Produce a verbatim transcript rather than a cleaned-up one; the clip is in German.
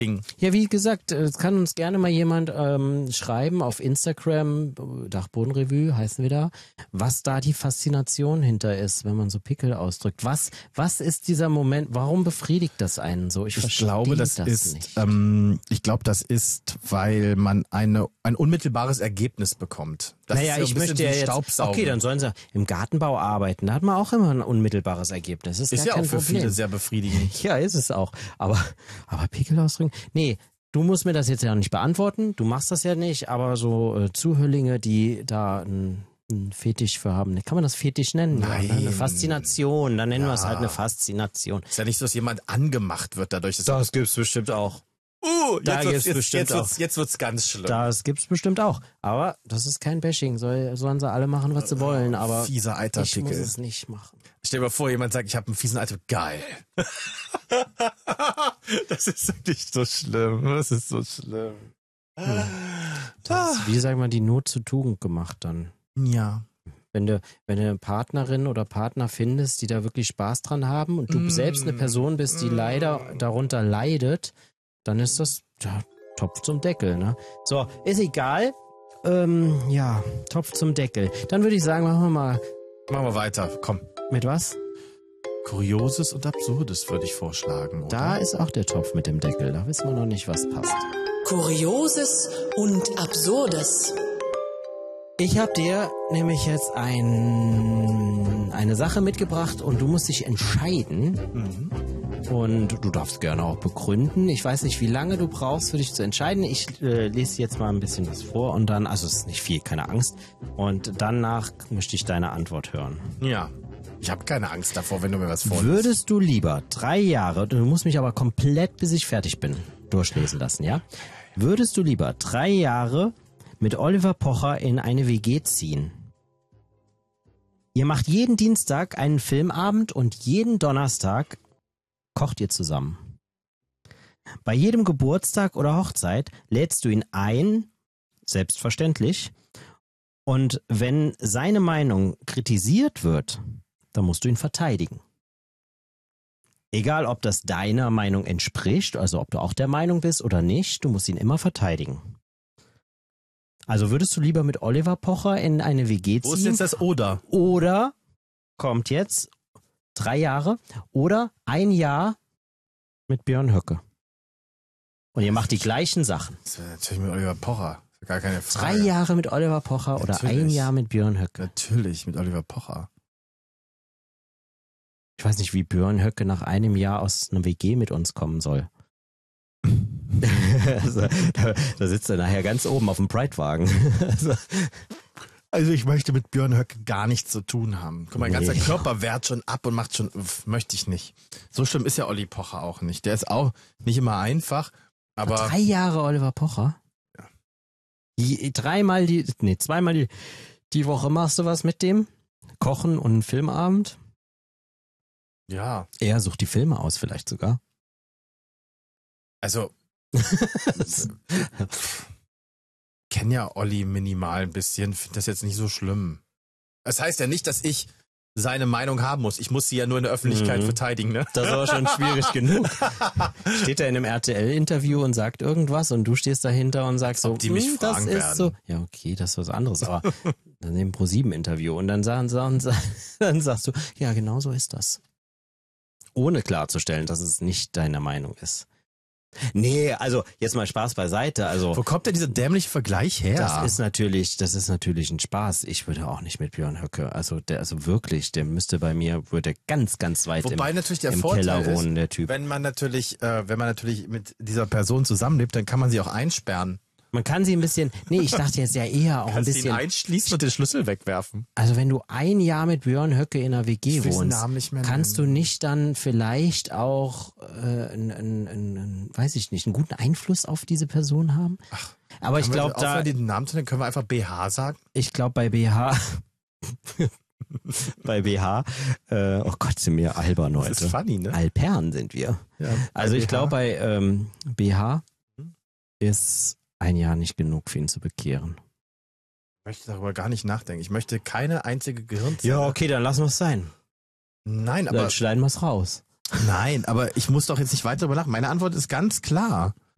Ding. Ja, wie gesagt, es kann uns gerne mal jemand ähm, schreiben auf Instagram, Dachbodenrevue heißen wir da, was da die Faszination hinter ist, wenn man so Pickel ausdrückt. Was was ist dieser Moment, warum befriedigt das einen so? Ich, Ich glaube, das, das ist, nicht. ähm, ich glaube, das ist, weil man eine ein unmittelbares Ergebnis bekommt. Das naja, ist ja ich ein bisschen möchte ja wie jetzt, Staubsaugen. okay, dann sollen sie im Gartenbau arbeiten, da hat man auch immer ein unmittelbares Ergebnis. Das ist, Ist gar ja kein auch für Problem. viele sehr befriedigend. Ja, ist es auch. Aber, aber Pickel ausdrücken? Nee, du musst mir das jetzt ja nicht beantworten. Du machst das ja nicht, aber so äh, Zuhörlinge, die da einen Fetisch für haben. Kann man das Fetisch nennen? Nein. Ja, ne? Eine Faszination. Dann nennen Ja. wir es halt eine Faszination. Ist ja nicht so, dass jemand angemacht wird dadurch. Dass Das gibt's bestimmt auch. Uh, Da jetzt wird's, gibt's jetzt, bestimmt jetzt, wird's, auch. jetzt wird's ganz schlimm. Das gibt's bestimmt auch. Aber das ist kein Bashing. Soll, sollen sie alle machen, was sie wollen. Aber Fieser ich muss Eiterpickel. es nicht machen. Stell dir mal vor, jemand sagt, ich habe einen fiesen Alter. Geil. Das ist wirklich so schlimm. Das ist so schlimm. Das ist, wie sagt man, die Not zur Tugend gemacht dann. Ja. Wenn du, wenn du eine Partnerin oder Partner findest, die da wirklich Spaß dran haben und du Mm. selbst eine Person bist, die leider darunter leidet, dann ist das ja, Topf zum Deckel, ne? So, ist egal. Ähm, ja, Topf zum Deckel. Dann würde ich sagen, machen wir mal Machen wir weiter. Komm. mit was? Kurioses und Absurdes würde ich vorschlagen, oder? Da ist auch der Topf mit dem Deckel. Da wissen wir noch nicht, was passt. Kurioses und Absurdes. Ich habe dir nämlich jetzt ein, eine Sache mitgebracht und du musst dich entscheiden. Mhm. Und du darfst gerne auch begründen. Ich weiß nicht, wie lange du brauchst, für dich zu entscheiden. Ich äh, lese jetzt mal ein bisschen was vor und dann, also es ist nicht viel, keine Angst. Und danach möchte ich deine Antwort hören. Ja. Ich habe keine Angst davor, wenn du mir was vorliest. Würdest du lieber drei Jahre, du musst mich aber komplett, bis ich fertig bin, durchlesen lassen, ja? Würdest du lieber drei Jahre mit Oliver Pocher in eine W G ziehen? Ihr macht jeden Dienstag einen Filmabend und jeden Donnerstag kocht ihr zusammen. Bei jedem Geburtstag oder Hochzeit lädst du ihn ein, selbstverständlich, und wenn seine Meinung kritisiert wird, dann musst du ihn verteidigen. Egal, ob das deiner Meinung entspricht, also ob du auch der Meinung bist oder nicht, du musst ihn immer verteidigen. Also würdest du lieber mit Oliver Pocher in eine W G ziehen? Wo ist jetzt das Oder? Oder, kommt jetzt, drei Jahre, oder ein Jahr mit Björn Höcke. Und ihr macht die gleichen Sachen. Das wäre natürlich mit Oliver Pocher. Gar keine Drei Frage. Jahre mit Oliver Pocher oder ein Natürlich. Jahr mit Björn Höcke. Natürlich, mit Oliver Pocher. Ich weiß nicht, wie Björn Höcke nach einem Jahr aus einer W G mit uns kommen soll. also, da, da sitzt er nachher ganz oben auf dem Pride-Wagen. also, Also ich möchte mit Björn Höcke gar nichts zu tun haben. Guck mal, mein Nee. ganzer Körper wehrt schon ab und macht schon, uff, möchte ich nicht. So schlimm ist ja Olli Pocher auch nicht. Der ist auch nicht immer einfach, aber drei Jahre Oliver Pocher? Ja. Die, dreimal die, nee, zweimal die, die Woche machst du was mit dem? Kochen und einen Filmabend? ja, Er sucht die Filme aus vielleicht sogar. also kenne ja Olli minimal ein bisschen, finde das jetzt nicht so schlimm. Das heißt ja nicht, dass ich seine Meinung haben muss. Ich muss sie ja nur in der Öffentlichkeit Mhm. verteidigen, ne? Das war schon schwierig genug. Steht er in einem R T L-Interview und sagt irgendwas und du stehst dahinter und sagst so, Ob die mich "Hm, das fragen ist werden." so. Ja, okay, das ist was anderes, aber dann im Pro sieben Interview und dann, sagen, sagen, dann sagst du, ja, genau so ist das. Ohne klarzustellen, dass es nicht deine Meinung ist. Nee, also jetzt mal Spaß beiseite. Also Wo kommt denn dieser dämliche Vergleich her? das ist natürlich, das ist natürlich ein Spaß. Ich würde auch nicht mit Björn Höcke. Also der, also wirklich, der müsste bei mir, würde ganz, ganz weit Wobei im, natürlich der im Vorteil Keller ist, wohnen, der Typ. wenn man natürlich, äh, wenn man natürlich mit dieser Person zusammenlebt, dann kann man sie auch einsperren. Man kann sie ein bisschen, nee, ich dachte jetzt ja eher auch ein Kannst ihn bisschen, einschließen und den Schlüssel wegwerfen. also wenn du ein Jahr mit Björn Höcke in einer W G Ich will diesen wohnst, Namen nicht mehr kannst du nennen. nicht dann vielleicht auch, äh, einen, einen, einen, weiß ich nicht, einen guten Einfluss auf diese Person haben? Ach, aber ich Können wir glaube da, aufhören, den Namen zu nennen, können wir einfach B H sagen? ich glaube bei B H, bei B H, äh, oh Gott, sind wir albern Das heute. ist funny, ne? Alpern sind wir. Ja, Also bei ich B H. glaube bei ähm, B H Hm? ist ein Jahr nicht genug für ihn zu bekehren. Ich möchte darüber gar nicht nachdenken. Ich möchte keine einzige Gehirnzelle. Ja, okay, dann lassen wir es sein. Nein, aber Dann schneiden wir es raus. nein, aber ich muss doch jetzt nicht weiter darüber nachdenken. Meine Antwort ist ganz klar.